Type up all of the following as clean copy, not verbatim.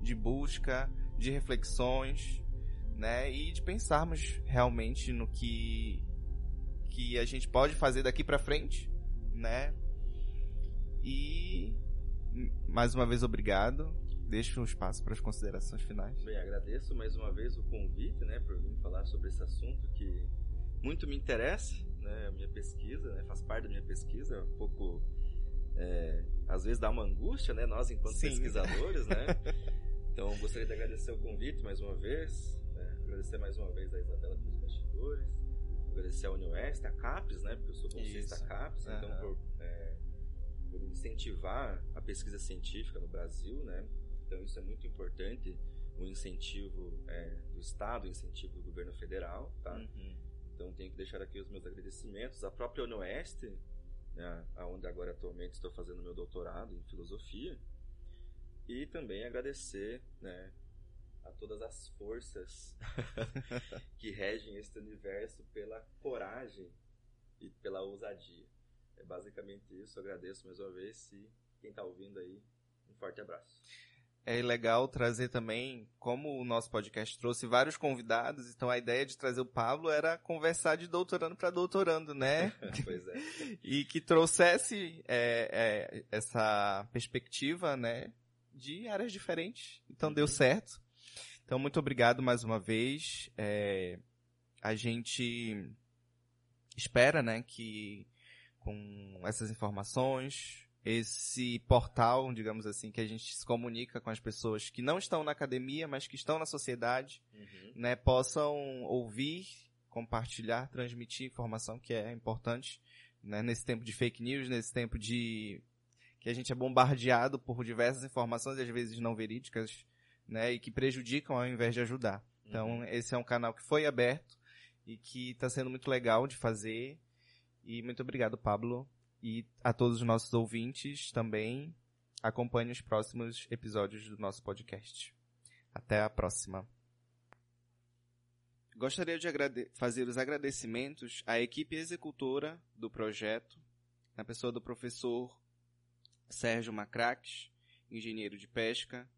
de busca, de reflexões, né? E de pensarmos realmente no que a gente pode fazer daqui para frente, né? E mais uma vez obrigado. Deixo um espaço para as considerações finais. Bem, agradeço mais uma vez o convite, né, por vir falar sobre esse assunto que muito me interessa, né, a minha pesquisa, né, faz parte da minha pesquisa, um pouco, às vezes dá uma angústia, né, nós enquanto pesquisadores, né, então gostaria de agradecer o convite mais uma vez, né, agradecer mais uma vez a Isabela pelos bastidores, agradecer a UniOeste, a CAPES, né, porque eu sou bolsista da CAPES, então por incentivar a pesquisa científica no Brasil, né. Então isso é muito importante, o incentivo do Estado, o incentivo do governo federal, tá? Uhum. Então tenho que deixar aqui os meus agradecimentos à própria UniOeste, né, onde agora atualmente estou fazendo meu doutorado em filosofia, e também agradecer, né, a todas as forças que regem este universo pela coragem e pela ousadia. É basicamente isso, agradeço mais uma vez e quem está ouvindo aí, um forte abraço. É legal trazer também, como o nosso podcast trouxe vários convidados, então a ideia de trazer o Pablo era conversar de doutorando para doutorando, né? Pois é. E que trouxesse essa perspectiva, né, de áreas diferentes. Então deu certo. Então muito obrigado mais uma vez. A gente espera, né, que com essas informações, esse portal, digamos assim, que a gente se comunica com as pessoas que não estão na academia, mas que estão na sociedade, né, possam ouvir, compartilhar, transmitir informação que é importante, né, nesse tempo de fake news, nesse tempo de que a gente é bombardeado por diversas informações, às vezes não verídicas, né, e que prejudicam ao invés de ajudar. Então, esse é um canal que foi aberto e que está sendo muito legal de fazer. E muito obrigado, Pablo. E a todos os nossos ouvintes também, acompanhem os próximos episódios do nosso podcast. Até a próxima. Gostaria de fazer os agradecimentos à equipe executora do projeto, na pessoa do professor Sérgio Macraques, engenheiro de pesca,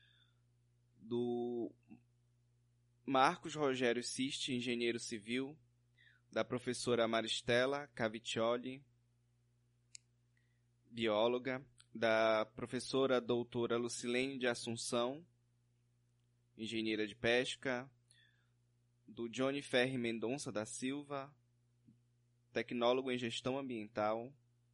do Marcos Rogério Siste, engenheiro civil, da professora Maristela Caviccioli, bióloga, da professora doutora Lucilene de Assunção, engenheira de pesca, do Johnny Ferri Mendonça da Silva, tecnólogo em gestão ambiental,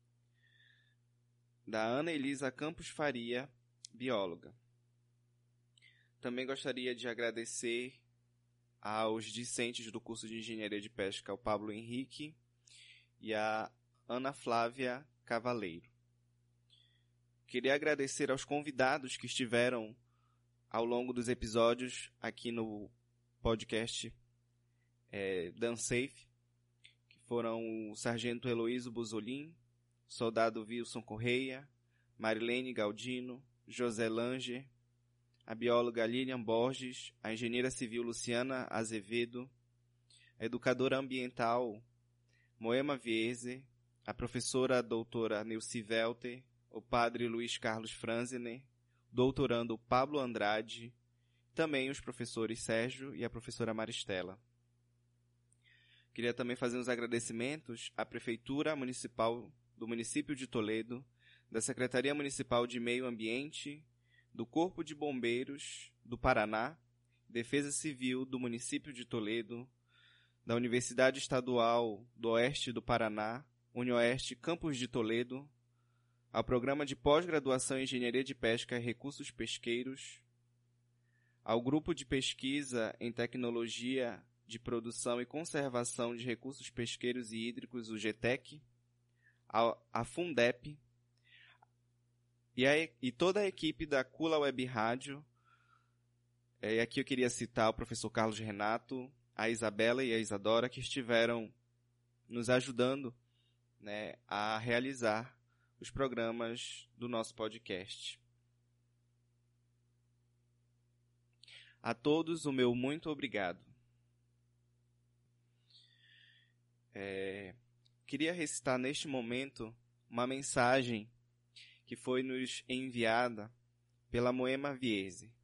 da Ana Elisa Campos Faria, bióloga. Também gostaria de agradecer aos discentes do curso de Engenharia de Pesca, o Pablo Henrique e a Ana Flávia Cavaleiro. Queria agradecer aos convidados que estiveram ao longo dos episódios aqui no podcast DanSafe, que foram o Sargento Heloísio Buzolin, Soldado Wilson Correia, Marilene Galdino, José Langer, a bióloga Lilian Borges, a engenheira civil Luciana Azevedo, a educadora ambiental Moema Vierze, a professora doutora Nilce Welter, o padre Luiz Carlos Franzener, doutorando Pablo Andrade, também os professores Sérgio e a professora Maristela. Queria também fazer uns agradecimentos à Prefeitura Municipal do município de Toledo, da Secretaria Municipal de Meio Ambiente, do Corpo de Bombeiros do Paraná, Defesa Civil do município de Toledo, da Universidade Estadual do Oeste do Paraná, UniOeste Campus de Toledo, ao Programa de Pós-Graduação em Engenharia de Pesca e Recursos Pesqueiros, ao Grupo de Pesquisa em Tecnologia de Produção e Conservação de Recursos Pesqueiros e Hídricos, o GTEC, a Fundep, e toda a equipe da Cula Web Rádio. E aqui eu queria citar o professor Carlos Renato, a Isabela e a Isadora, que estiveram nos ajudando, né, a realizar os programas do nosso podcast. A todos o meu muito obrigado. Queria recitar neste momento uma mensagem que foi nos enviada pela Moema Vierze.